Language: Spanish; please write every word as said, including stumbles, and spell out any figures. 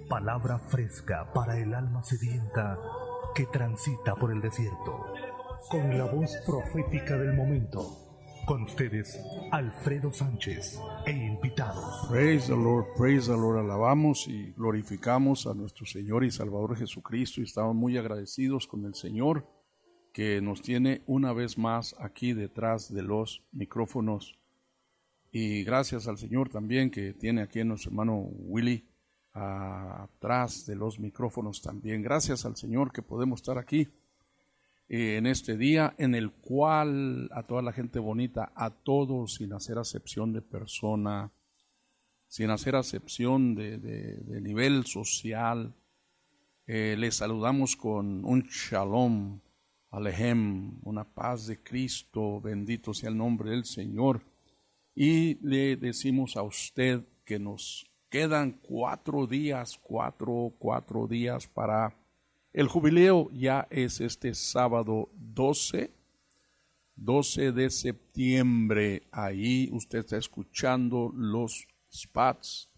palabra fresca para el alma sedienta que transita por el desierto. Con la voz profética del momento. Con ustedes, Alfredo Sánchez e invitados. Praise the Lord, praise the Lord. Alabamos y glorificamos a nuestro Señor y Salvador Jesucristo y estamos muy agradecidos con el Señor que nos tiene una vez más aquí detrás de los micrófonos. Y gracias al Señor también que tiene aquí a nuestro hermano Willy atrás de los micrófonos también. Gracias al Señor que podemos estar aquí eh, en este día en el cual a toda la gente bonita, a todos sin hacer acepción de persona, sin hacer acepción de, de, de nivel social, eh, les saludamos con un shalom, alejem, una paz de Cristo, bendito sea el nombre del Señor. Y le decimos a usted que nos quedan cuatro días, cuatro, cuatro días para el jubileo. Ya es este sábado doce, doce de septiembre. Ahí usted está escuchando los spots